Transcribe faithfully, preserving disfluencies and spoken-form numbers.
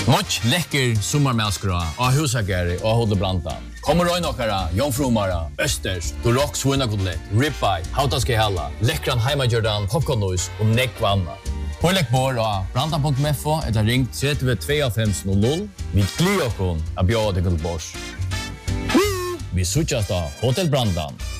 Much läcker sommarmälskra och husagare och håller brandan. Kommer röj nåkara, jomfrumara, östers, durock svinakotlet, ribeye, hautaske hella, läckran heimajordan, popcornnois och neckvanna. Pålägg på då, brandan punkt f o eller ring tre två fem noll noll. Vi glider okon att bjöda till Göteborg. Vi switchas då, Hotell Brandan.